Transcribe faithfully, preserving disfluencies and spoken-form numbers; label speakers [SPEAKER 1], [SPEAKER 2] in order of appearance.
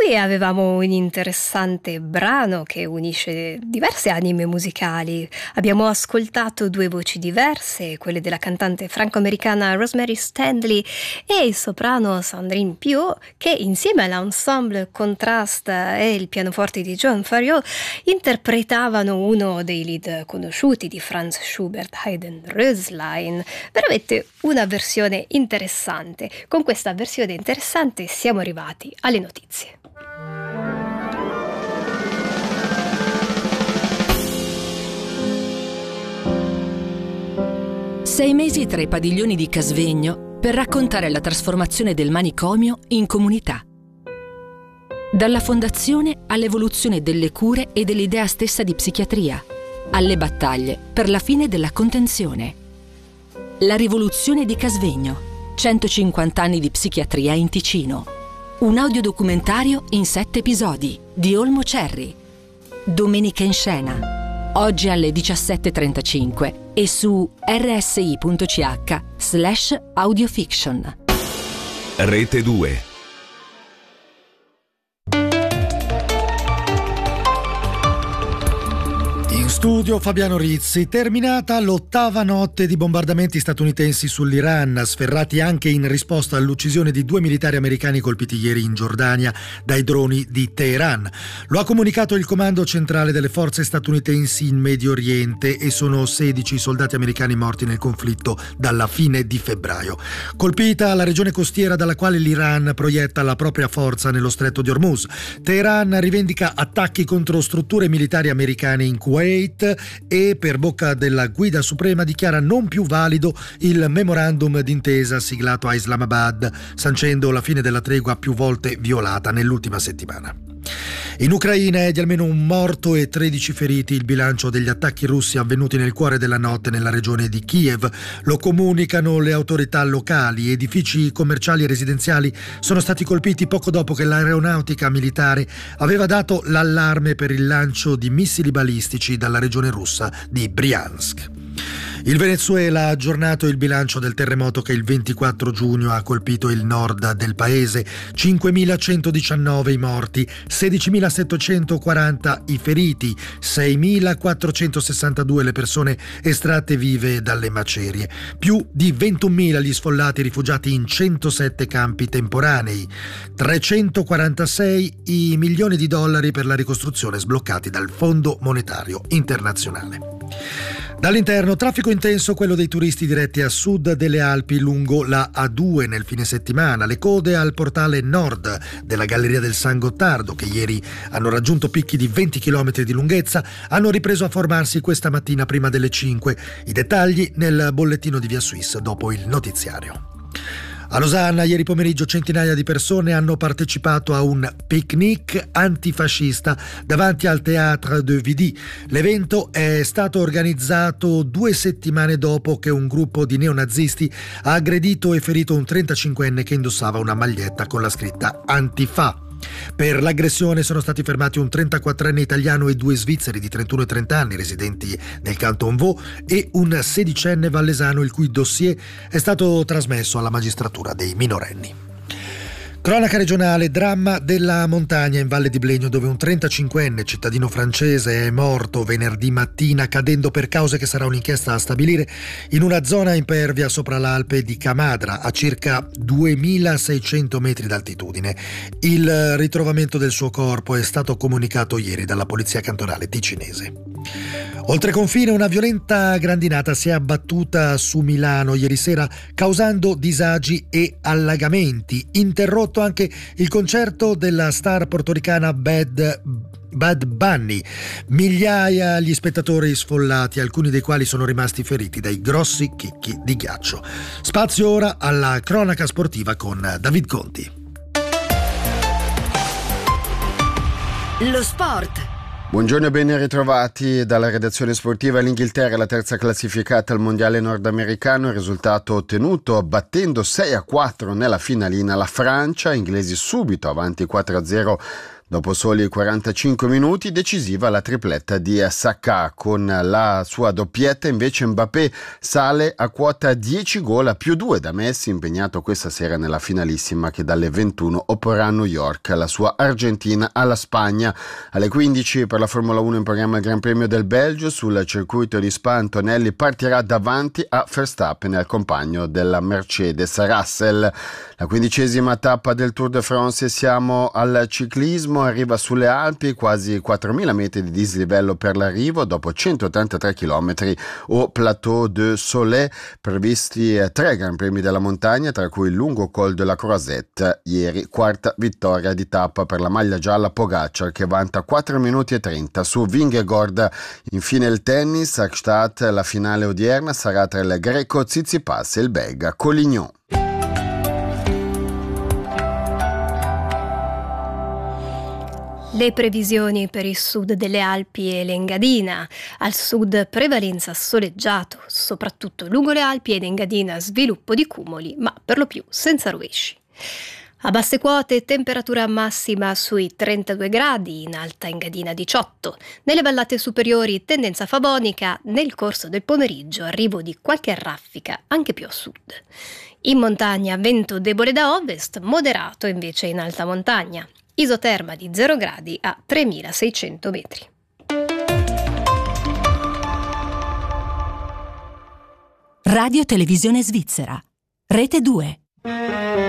[SPEAKER 1] qui avevamo un interessante brano che unisce diverse anime musicali. Abbiamo ascoltato due voci diverse, quelle della cantante franco-americana Rosemary Stanley e il soprano Sandrine Piau, che insieme all'ensemble Contrast e il pianoforte di John Farriol interpretavano uno dei lead conosciuti di Franz Schubert, Haydn Röslein. Veramente una versione interessante. Con questa versione interessante siamo arrivati alle notizie.
[SPEAKER 2] Sei mesi tra i padiglioni di Casvegno per raccontare la trasformazione del manicomio in comunità. Dalla fondazione all'evoluzione delle cure e dell'idea stessa di psichiatria, alle battaglie per la fine della contenzione. La rivoluzione di Casvegno, centocinquanta anni di psichiatria in Ticino. Un audiodocumentario in sette episodi di Olmo Cerri. Domenica in scena. Oggi alle diciassette e trentacinque e su rsi.ch slash audiofiction.
[SPEAKER 3] Rete due.
[SPEAKER 4] In studio Fabiano Rizzi. Terminata l'ottava notte di bombardamenti statunitensi sull'Iran, sferrati anche in risposta all'uccisione di due militari americani colpiti ieri in Giordania dai droni di Teheran. Lo ha comunicato il comando centrale delle forze statunitensi in Medio Oriente e sono sedici i soldati americani morti nel conflitto dalla fine di febbraio. Colpita la regione costiera dalla quale l'Iran proietta la propria forza nello stretto di Hormuz. Teheran rivendica attacchi contro strutture militari americane in Kuwait e per bocca della guida suprema dichiara non più valido il memorandum d'intesa siglato a Islamabad, sancendo la fine della tregua più volte violata nell'ultima settimana. In Ucraina è di almeno un morto e tredici feriti il bilancio degli attacchi russi avvenuti nel cuore della notte nella regione di Kiev. Lo comunicano le autorità locali. Edifici commerciali e residenziali sono stati colpiti poco dopo che l'aeronautica militare aveva dato l'allarme per il lancio di missili balistici dalla regione russa di Bryansk. Il Venezuela ha aggiornato il bilancio del terremoto che il ventiquattro giugno ha colpito il nord del paese. cinquemilacentodiciannove i morti, sedicimilasettecentoquaranta i feriti, seimilaquattrocentosessantadue le persone estratte vive dalle macerie, più di ventunomila gli sfollati rifugiati in centosette campi temporanei, trecentoquarantasei i milioni di dollari per la ricostruzione sbloccati dal Fondo Monetario Internazionale. Dall'interno, traffico intenso quello dei turisti diretti a sud delle Alpi lungo la A due nel fine settimana. Le code al portale nord della Galleria del San Gottardo, che ieri hanno raggiunto picchi di venti chilometri di lunghezza, hanno ripreso a formarsi questa mattina prima delle cinque. I dettagli nel bollettino di Via Suisse dopo il notiziario. A Losanna ieri pomeriggio centinaia di persone hanno partecipato a un picnic antifascista davanti al Théâtre de Vidy. L'evento è stato organizzato due settimane dopo che un gruppo di neonazisti ha aggredito e ferito un trentacinquenne che indossava una maglietta con la scritta Antifa. Per l'aggressione sono stati fermati un trentaquattrenne italiano e due svizzeri di trentuno e trenta anni residenti nel Canton Vaud e un sedicenne vallesano il cui dossier è stato trasmesso alla magistratura dei minorenni. Cronaca regionale, dramma della montagna in Valle di Blegno, dove un trentacinquenne cittadino francese è morto venerdì mattina cadendo per cause che sarà un'inchiesta a stabilire in una zona impervia sopra l'Alpe di Camadra a circa duemilaseicento metri d'altitudine. Il ritrovamento del suo corpo è stato comunicato ieri dalla polizia cantonale ticinese. Oltre confine, una violenta grandinata si è abbattuta su Milano ieri sera causando disagi e allagamenti. Interrotto anche il concerto della star portoricana Bad Bad Bunny. Migliaia gli spettatori sfollati, alcuni dei quali sono rimasti feriti dai grossi chicchi di ghiaccio. Spazio ora alla cronaca sportiva con David Conti.
[SPEAKER 2] Lo sport.
[SPEAKER 5] Buongiorno e ben ritrovati dalla redazione sportiva. L'Inghilterra è la terza classificata al mondiale nordamericano, il risultato ottenuto battendo sei a quattro nella finalina la Francia, inglesi subito avanti quattro a zero Dopo soli quarantacinque minuti decisiva la tripletta di Saka. Con la sua doppietta invece Mbappé sale a quota dieci gol a più due da Messi, impegnato questa sera nella finalissima che dalle ventuno opporrà a New York la sua Argentina alla Spagna. Alle quindici per la Formula uno in programma il Gran Premio del Belgio. Sul circuito di Spa Antonelli partirà davanti a Verstappen e al compagno della Mercedes Russell. La quindicesima tappa del Tour de France e siamo al ciclismo, arriva sulle Alpi, quasi quattromila metri di dislivello per l'arrivo dopo centottantatré chilometri au Plateau de Soleil, previsti tre Gran Premi della montagna, tra cui il lungo Col de la Croisette. Ieri quarta vittoria di tappa per la maglia gialla Pogacar che vanta quattro minuti e trenta su Vingegaard. Infine il tennis, a Gstaad la finale odierna sarà tra il greco Tsitsipas e il belga Collignon.
[SPEAKER 1] Le previsioni per il sud delle Alpi e l'Engadina. Al sud prevalenza soleggiato, soprattutto lungo le Alpi, ed Engadina sviluppo di cumuli, ma per lo più senza rovesci. A basse quote temperatura massima sui trentadue gradi, in alta Engadina diciotto. Nelle vallate superiori tendenza favonica, nel corso del pomeriggio arrivo di qualche raffica anche più a sud. In montagna vento debole da ovest, moderato invece in alta montagna. Isoterma di zero gradi a tremilaseicento metri.
[SPEAKER 2] Radio Televisione Svizzera. Rete due.